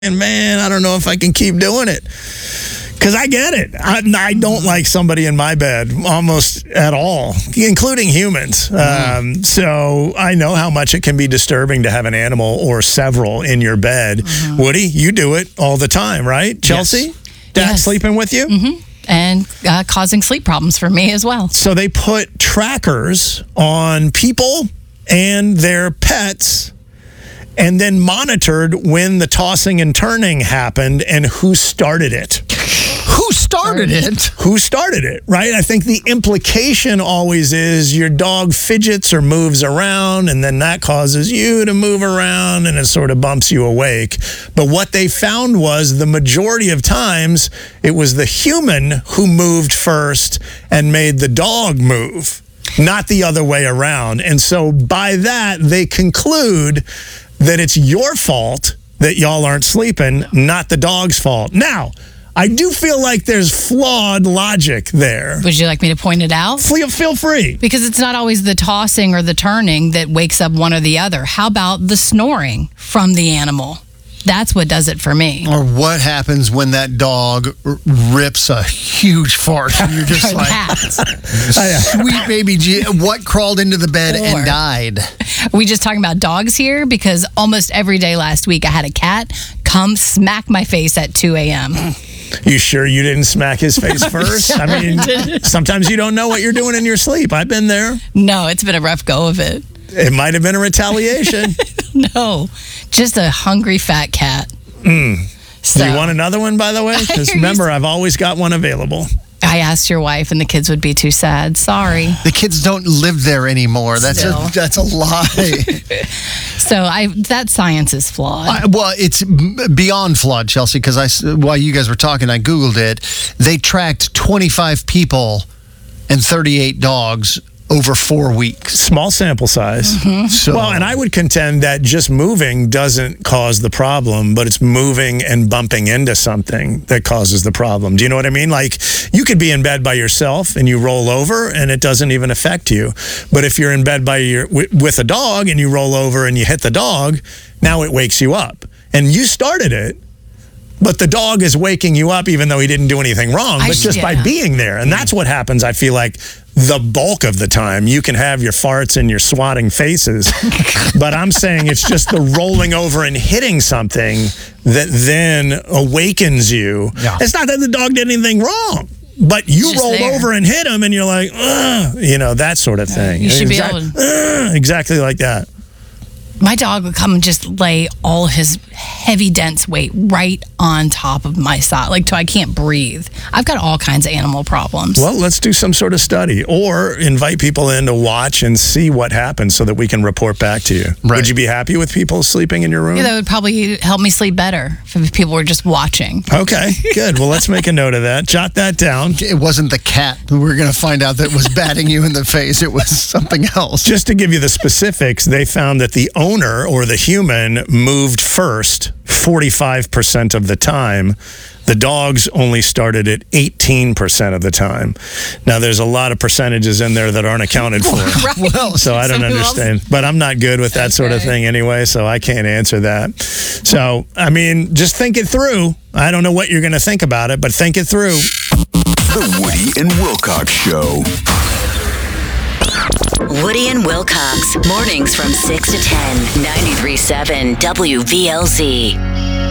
And man, I don't know if I can keep doing it. Because I get it. I don't like somebody in my bed almost at all, including humans. So I know how much it can be disturbing to have an animal or several in your bed. Woody, you do it all the time, right? Chelsea? Yes. Dad sleeping with you? And causing sleep problems for me as well. So they put trackers on people and their pets and then monitored when the tossing and turning happened and who started it. Who started it? Who started it, right? I think the implication always is your dog fidgets or moves around, and then that causes you to move around, and it sort of bumps you awake. But what they found was the majority of times it was the human who moved first and made the dog move, not the other way around. And so by that, they conclude that it's your fault that y'all aren't sleeping, not the dog's fault. Now, I do feel like there's flawed logic there. Would you like me to point it out? Feel free. Because it's not always the tossing or the turning that wakes up one or the other. How about the snoring from the animal? That's what does it for me. Or what happens when that dog rips a huge fart and you're just like, sweet baby G, what crawled into the bed and died? Are we just talking about dogs here? Because almost every day last week I had a cat come smack my face at 2 a.m. You sure you didn't smack his face first? I mean, sometimes you don't know what you're doing in your sleep. I've been there. No, it's been a rough go of it. It might have been a retaliation. No, just a hungry fat cat. So, you want another one, by the way? Because remember, I've always got one available. I asked your wife, and the kids would be too sad. Sorry. The kids don't live there anymore. That's a lie. So that science is flawed. Well, it's beyond flawed, Chelsea, because while you guys were talking, I Googled it. They tracked 25 people and 38 dogs over 4 weeks. Small sample size. So, well, and I would contend that just moving doesn't cause the problem, but it's moving and bumping into something that causes the problem. Do you know what I mean? Like, you could be in bed by yourself and you roll over and it doesn't even affect you. But if you're in bed with a dog and you roll over and you hit the dog, now it wakes you up. And you started it, but the dog is waking you up even though he didn't do anything wrong, but just by being there. And that's what happens, I feel like, the bulk of the time. You can have your farts and your swatting faces, but I'm saying it's just the rolling over and hitting something that then awakens you. Yeah. It's not that the dog did anything wrong, but you rolled over and hit him and you're like, ugh, you know, that sort of thing. You should be able to. Exactly like that. My dog would come and just lay all his heavy, dense weight right on top of my side, like till I can't breathe. I've got all kinds of animal problems. Well, let's do some sort of study or invite people in to watch and see what happens so that we can report back to you. Right. Would you be happy with people sleeping in your room? Yeah, that would probably help me sleep better if people were just watching. Okay, good. Well, let's make a note of that. Jot that down. It wasn't the cat who we're going to find out that was batting you in the face. It was something else. Just to give you the specifics, they found that the owner or the human moved first 45% of the time. The dogs only started at 18% of the time. Now, there's a lot of percentages in there that aren't accounted for. Right. Well, so I don't understand. But I'm not good with that sort of thing anyway, so I can't answer that. So, I mean, just think it through. I don't know what you're going to think about it, but think it through. The Woody and Wilcox Show. Woody and Wilcox, mornings from 6 to 10, 93.7 WVLZ.